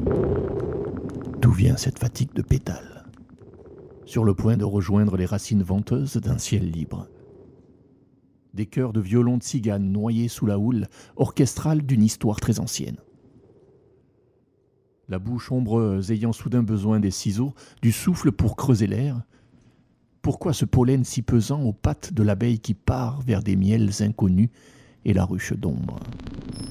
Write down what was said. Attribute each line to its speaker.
Speaker 1: D'où vient cette fatigue de pétales, sur le point de rejoindre les racines venteuses d'un ciel libre? Des chœurs de violons de cigane noyés sous la houle orchestrale d'une histoire très ancienne. La bouche ombreuse ayant soudain besoin des ciseaux, du souffle pour creuser l'air. Pourquoi ce pollen si pesant aux pattes de l'abeille qui part vers des miels inconnus et la ruche d'ombre?